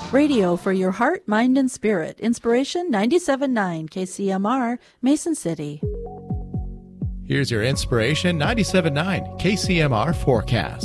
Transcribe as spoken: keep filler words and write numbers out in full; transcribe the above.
Radio for your heart, mind, and spirit. Inspiration ninety-seven point nine K C M R, Mason City. Here's your Inspiration ninety-seven point nine K C M R forecast.